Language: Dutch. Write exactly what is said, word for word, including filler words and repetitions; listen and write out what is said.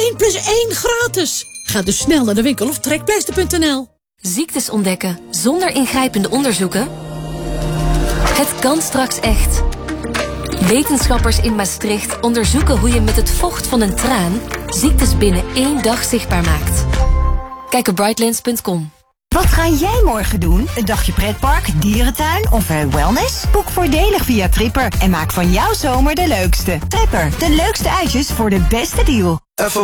één plus één gratis. Ga dus snel naar de winkel of trekpleister punt n l. Ziektes ontdekken zonder ingrijpende onderzoeken? Het kan straks echt. Wetenschappers in Maastricht onderzoeken hoe je met het vocht van een traan ziektes binnen één dag zichtbaar maakt. Kijk op brightlands punt com. Wat ga jij morgen doen? Een dagje pretpark, dierentuin of uh, wellness? Boek voordelig via Tripper en maak van jouw zomer de leukste. Tripper, de leukste uitjes voor de beste deal. Even